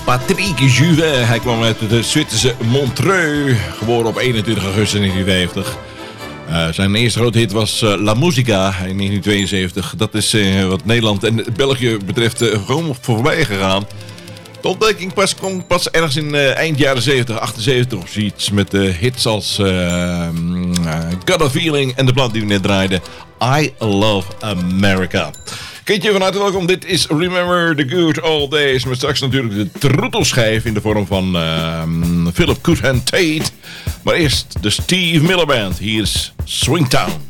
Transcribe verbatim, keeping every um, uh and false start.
Patrick Juvet. Hij kwam uit het Zwitserse Montreux, geboren op eenentwintig augustus negentien vijftig. Uh, zijn eerste grote hit was uh, La Musica in negentien tweeënzeventig. Dat is uh, wat Nederland en België betreft uh, gewoon voorbij gegaan. De ontdekking pas, kwam pas ergens in uh, eind jaren zeventig, achtenzeventig of zoiets. Met uh, hits als uh, uh, Got a Feeling en de plaat die we net draaiden, I Love America. Kindje, van harte welkom. Dit is Remember the Good Old Days. Met straks natuurlijk de troetelschijf in de vorm van uh, Philip Goodhand Tate. Maar eerst de Steve Miller Band. Hier is Swingtown.